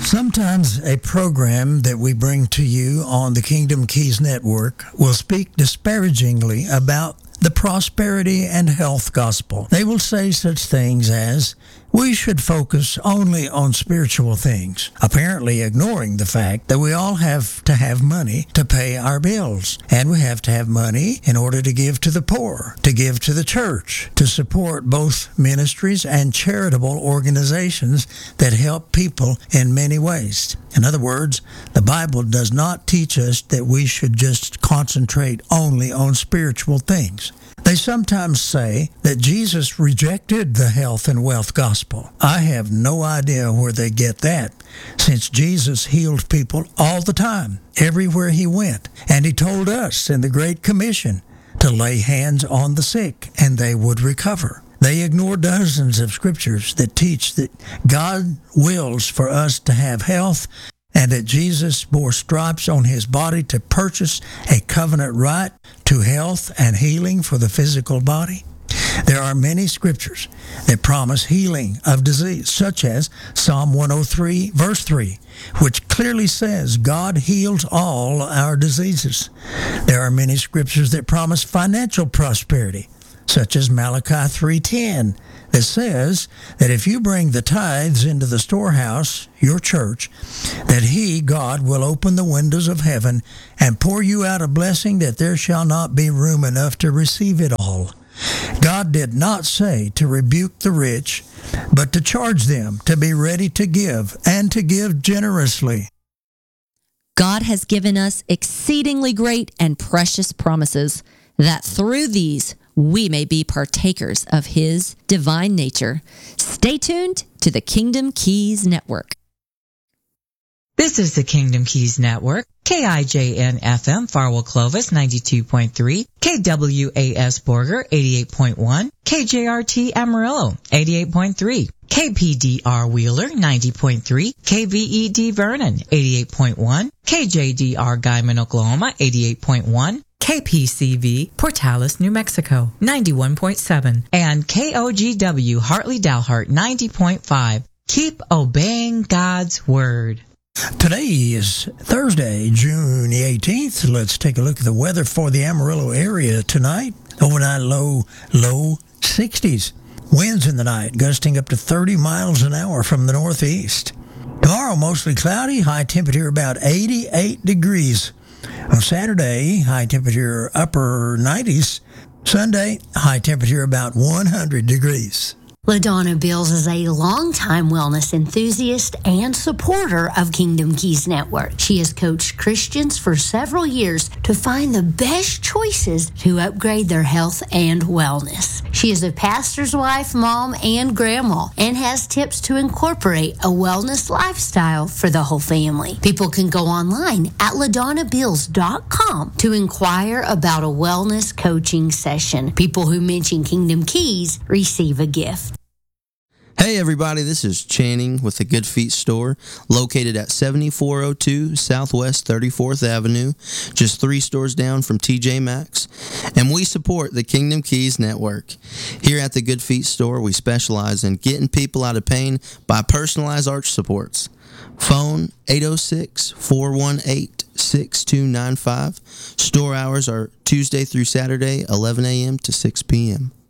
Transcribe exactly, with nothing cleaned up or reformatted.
Sometimes a program that we bring to you on the Kingdom Keys Network will speak disparagingly about the prosperity and health gospel. They will say such things as, we should focus only on spiritual things, apparently ignoring the fact that we all have to have money to pay our bills, and we have to have money in order to give to the poor, to give to the church, to support both ministries and charitable organizations that help people in many ways. In other words, the Bible does not teach us that we should just concentrate only on spiritual things. They sometimes say that Jesus rejected the health and wealth gospel. I have no idea where they get that, since Jesus healed people all the time, everywhere he went. And he told us in the Great Commission to lay hands on the sick and they would recover. They ignore dozens of scriptures that teach that God wills for us to have health and that Jesus bore stripes on his body to purchase a covenant right to health and healing for the physical body. There are many scriptures that promise healing of disease, such as Psalm one oh three, verse three, which clearly says God heals all our diseases. There are many scriptures that promise financial prosperity, such as Malachi three ten, that says that if you bring the tithes into the storehouse, your church, that he, God, will open the windows of heaven and pour you out a blessing that there shall not be room enough to receive it all. God did not say to rebuke the rich, but to charge them to be ready to give and to give generously. God has given us exceedingly great and precious promises, that through these we may be partakers of his divine nature. Stay tuned to the Kingdom Keys Network. This is the Kingdom Keys Network, K I J N F M, Farwell Clovis, ninety-two point three, K W A S Borger, eighty-eight point one, K J R T Amarillo, eighty-eight point three, K P D R Wheeler, ninety point three, K V E D Vernon, eighty-eight point one, K J D R Guyman, Oklahoma, eighty-eight point one, K P C V Portales, New Mexico, ninety-one point seven, and K O G W Hartley Dalhart, ninety point five. Keep obeying God's Word. Today is Thursday, June the eighteenth. Let's take a look at the weather for the Amarillo area tonight. Overnight low, low sixties. Winds in the night gusting up to thirty miles an hour from the northeast. Tomorrow, mostly cloudy, high temperature about eighty-eight degrees. On Saturday, high temperature upper nineties. Sunday, high temperature about one hundred degrees. LaDonna Bills is a longtime wellness enthusiast and supporter of Kingdom Keys Network. She has coached Christians for several years to find the best choices to upgrade their health and wellness. She is a pastor's wife, mom, and grandma, and has tips to incorporate a wellness lifestyle for the whole family. People can go online at ladonna bills dot com to inquire about a wellness coaching session. People who mention Kingdom Keys receive a gift. Hey everybody, this is Channing with the Good Feet Store, located at seventy-four oh two Southwest thirty-fourth Avenue, just three stores down from T J Maxx, and we support the Kingdom Keys Network. Here at the Good Feet Store, we specialize in getting people out of pain by personalized arch supports. Phone eight oh six, four one eight, six two nine five. Store hours are Tuesday through Saturday, eleven a.m. to six p.m.